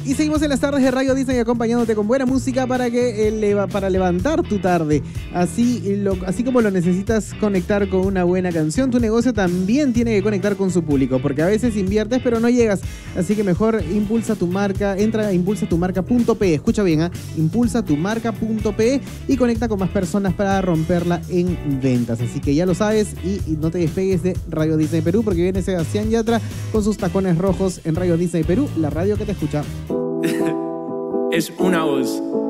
Y seguimos en las tardes de Radio Disney acompañándote con buena música para levantar tu tarde. Así como lo necesitas conectar con una buena canción, tu negocio también tiene que conectar con su público, porque a veces inviertes pero no llegas. Así que mejor impulsa tu marca, entra a impulsatumarca.pe, escucha bien, impulsatumarca.pe y conecta con más personas para romperla en ventas. Así que ya lo sabes y no te despegues de Radio Disney Perú, porque viene Sebastián Yatra con sus tacones rojos en Radio Disney Perú, la radio que te escucha. Es una voz.